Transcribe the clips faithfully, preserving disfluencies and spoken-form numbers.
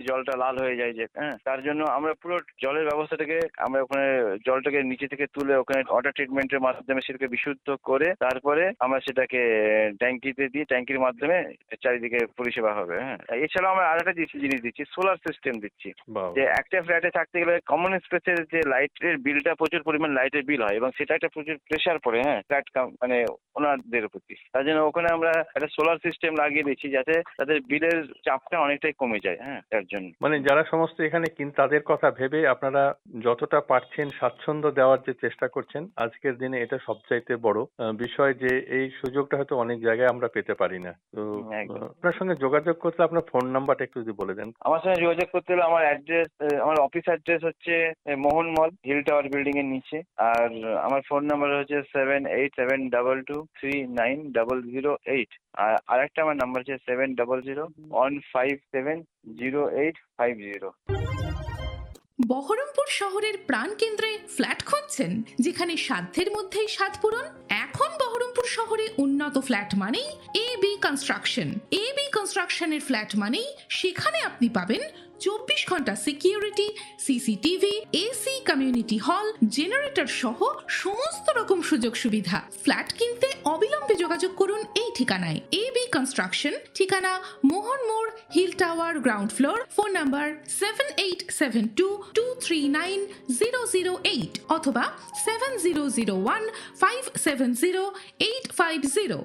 জলটা লাল হয়ে যায় যে, হ্যাঁ, তার জন্য আমরা পুরো জলের ব্যবস্থাটাকে আমরা ওখানে জলটাকে নিচে থেকে তুলে ওখানে ওয়াটার ট্রিটমেন্টের মাধ্যমে সেটাকে বিশুদ্ধ করে তারপরে আমরা সেটাকে ট্যাঙ্কিতে দিয়ে ট্যাঙ্কির মাধ্যমে চারিদিকে পরিষেবা হবে। হ্যাঁ, এছাড়াও আমরা আর একটা জিনিস দিচ্ছি, সোলার সিস্টেম দিচ্ছি। যে একটা ফ্ল্যাটে থাকতে গেলে কমন স্পেসের যে লাইটের বিলটা প্রচুর পরিমাণ লাইটের বিল হয় এবং সেটা একটা প্রচুর প্রেশার পড়ে, হ্যাঁ, ফ্ল্যাট মানে ওনারদের প্রতি। তার জন্য ওখানে আমরা একটা সোলার সিস্টেম লাগিয়ে দিচ্ছি যাতে তাদের বিলের চাপটা অনেকটাই কমে যায়। হ্যাঁ, তার জন্য মানে যারা সমস্ত এখানে কিন তাদের কথা ভেবে আপনারা যতটা পারছেন স্বাচ্ছন্দ্য দেওয়ার যে চেষ্টা করছেন, আজকের দিনে এটা সবচাইতে বড় বিষয় যে এই সুযোগটা হয়তো অনেক জায়গায় আমরা পেতে পারি না। তো আপনার সঙ্গে যোগাযোগ করতে আপনার ফোন নাম্বারটা একটু যদি বলে দেন। আমার সঙ্গে যোগাযোগ করতে হলে আমার অ্যাড্রেস, আমার অফিস অ্যাড্রেস হচ্ছে মোহন মল, হিল টাওয়ার বিল্ডিং এর নিচে। আর আমার ফোন নাম্বার হচ্ছে seven eight seven double two three nine double zero eight. আর আরেকটা আমার নাম্বার হচ্ছে seven double zero one five seven zero eight five zero. Baharampur শহরের প্রাণকেন্দ্রে ফ্ল্যাট খুঁজছেন যেখানে সাধ্যের মধ্যেই স্বাদ পূরণ? এখন বহরমপুর শহরে উন্নত ফ্ল্যাট মানেই A B construction. A B কনস্ট্রাকশনের ফ্ল্যাট মানেই সেখানে আপনি পাবেন চব্বিশ ঘন্টা security, CCTV, AC, community hall, generator সহ সমস্ত রকম সুযোগ সুবিধা। ফ্ল্যাট কিনতে অবিলম্বে যোগাযোগ করুন এই ঠিকানায়। এ বি কনস্ট্রাকশন, ঠিকানা মোহন মোড়, hill tower, ground floor. Phone number seven eight seven two two three nine zero zero eight অথবা seven zero zero one five seven zero eight five zero.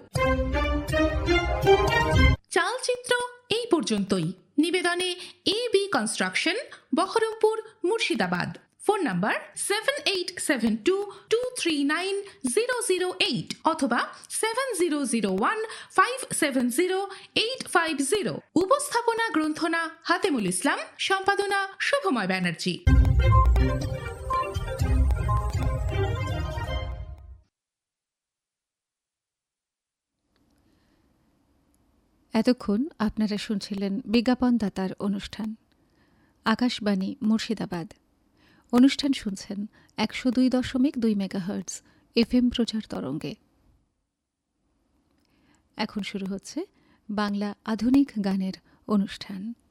চালচিত্র এই পর্যন্তই। নিবেদনে A B construction, Baharampur, Murshidabad. Phone number seven eight seven two two three nine zero zero eight অথবা seven zero zero one five seven zero eight five zero. উপস্থাপনা গ্রন্থনা হাতেমুল ইসলাম, সম্পাদনা শুভময় ব্যানার্জি। এতক্ষণ আপনারা শুনছিলেন বিজ্ঞাপনদাতার অনুষ্ঠান আকাশবাণী মুর্শিদাবাদ। অনুষ্ঠান শুনছেন একশো দুই দশমিক দুই মেগাহার্টজ এফ এম প্রচার তরঙ্গে। এখন শুরু হচ্ছে বাংলা আধুনিক গানের অনুষ্ঠান।